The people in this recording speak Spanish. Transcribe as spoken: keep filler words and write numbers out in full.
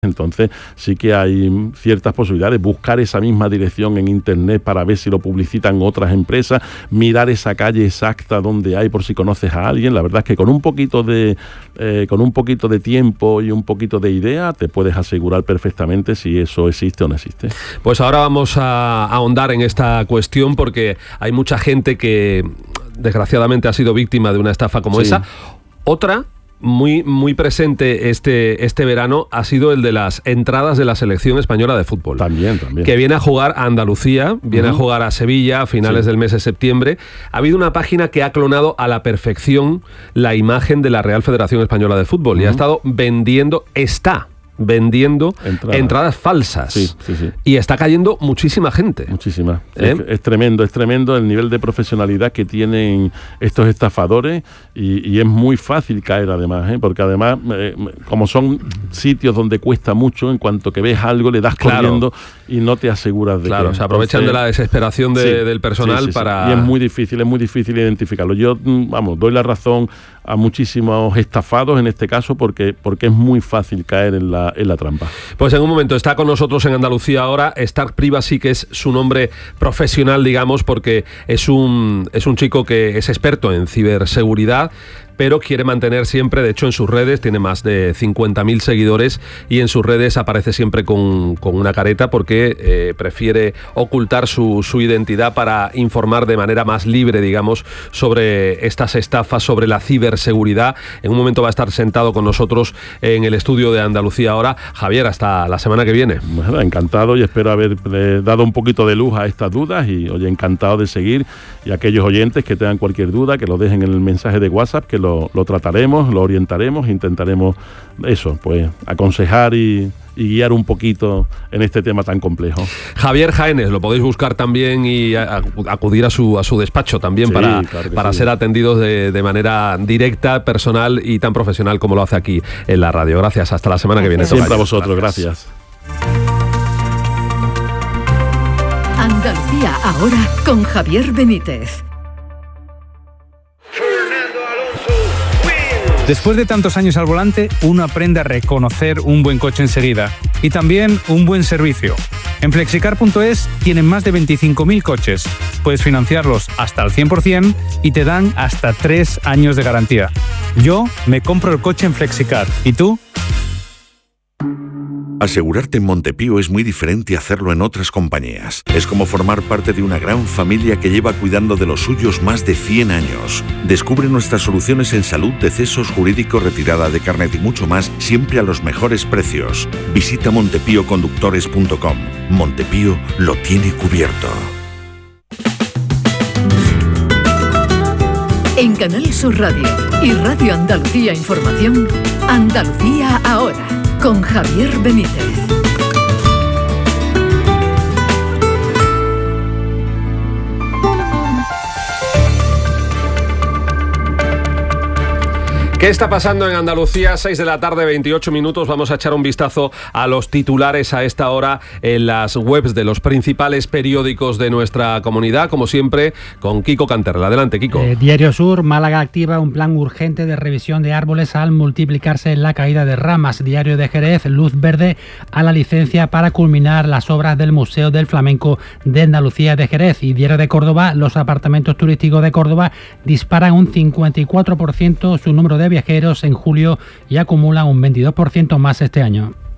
Entonces sí que hay ciertas posibilidades, buscar esa misma dirección en internet para ver si lo publicitan otras empresas, mirar esa calle exacta donde hay por si conoces a alguien. La verdad es que con un poquito de eh, con un poquito de tiempo y un poquito de idea te puedes asegurar perfectamente si eso existe o no existe. Pues ahora vamos a ahondar en esta cuestión porque hay mucha gente que desgraciadamente ha sido víctima de una estafa como sí. esa. Otra Muy, muy presente este, este verano ha sido el de las entradas de la selección española de fútbol. También, también. Que viene a jugar a Andalucía, viene uh-huh. a jugar a Sevilla a finales sí. del mes de septiembre. Ha habido una página que ha clonado a la perfección la imagen de la Real Federación Española de Fútbol uh-huh. y ha estado vendiendo, está vendiendo entradas, entradas falsas. Sí, sí, sí. Y está cayendo muchísima gente. Muchísima. ¿Eh? Es, es tremendo, es tremendo el nivel de profesionalidad que tienen estos estafadores y, y es muy fácil caer además, ¿eh? Porque además, eh, como son sitios donde cuesta mucho, en cuanto que ves algo le das claro. corriendo y no te aseguras de claro, que... se aprovechan entonces, de la desesperación de, sí, del personal sí, sí, para... Sí. Y es muy difícil, es muy difícil identificarlo. Yo, vamos, doy la razón a muchísimos estafados en este caso porque, porque es muy fácil caer en la, en la trampa. Pues en un momento está con nosotros en Andalucía ahora Stark Privacy, que es su nombre profesional, digamos, porque es un, es un chico que es experto en ciberseguridad, pero quiere mantener siempre, de hecho en sus redes tiene más de cincuenta mil seguidores y en sus redes aparece siempre con, con una careta porque eh, prefiere ocultar su, su identidad para informar de manera más libre, digamos, sobre estas estafas, sobre la ciberseguridad. En un momento va a estar sentado con nosotros en el estudio de Andalucía ahora. Javier, hasta la semana que viene. Bueno, encantado y espero haber eh, dado un poquito de luz a estas dudas y, oye, encantado de seguir. Y aquellos oyentes que tengan cualquier duda, que lo dejen en el mensaje de WhatsApp, que lo Lo, lo trataremos, lo orientaremos, intentaremos eso, pues aconsejar y, y guiar un poquito en este tema tan complejo. Javier Jaénes, lo podéis buscar también y a, a, acudir a su, a su despacho también sí, para, claro para sí. ser atendidos de, de manera directa, personal y tan profesional como lo hace aquí en la radio. Gracias, hasta la semana que viene. Siempre a vosotros, gracias. gracias. Andalucía ahora con Javier Benítez. Después de tantos años al volante, uno aprende a reconocer un buen coche enseguida y también un buen servicio. En flexicar punto es tienen más de veinticinco mil coches. Puedes financiarlos hasta al cien por ciento y te dan hasta tres años de garantía. Yo me compro el coche en Flexicar. ¿Y tú? Asegurarte en Montepío es muy diferente a hacerlo en otras compañías. Es como formar parte de una gran familia que lleva cuidando de los suyos más de cien años. Descubre nuestras soluciones en salud, decesos, jurídico, retirada de carnet y mucho más, siempre a los mejores precios. Visita montepío conductores punto com. Montepío lo tiene cubierto. En Canal Sur Radio y Radio Andalucía Información, Andalucía ahora, con Javier Benítez. ¿Qué está pasando en Andalucía? seis de la tarde, veintiocho minutos. Vamos a echar un vistazo a los titulares a esta hora en las webs de los principales periódicos de nuestra comunidad, como siempre, con Kiko Canterla. Adelante, Kiko. Eh, Diario Sur, Málaga activa un plan urgente de revisión de árboles al multiplicarse la caída de ramas. Diario de Jerez, luz verde a la licencia para culminar las obras del Museo del Flamenco de Andalucía de Jerez. Y Diario de Córdoba, los apartamentos turísticos de Córdoba disparan un cincuenta y cuatro por ciento su número de viajeros en julio y acumulan un veintidós por ciento más este año.